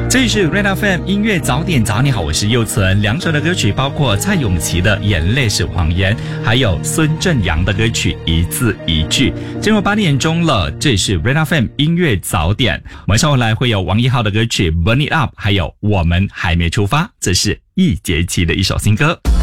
这里是 Red FM 音乐早点早，你好，我是佑存。两首的歌曲包括蔡咏琪的《眼泪是谎言》，还有孙正阳的歌曲《一字一句》。进入8点钟了，这里是 Red FM 音乐早点。晚上回来会有王一浩的歌曲《Burn It Up》，还有我们还没出发，这是易桀期的一首新歌。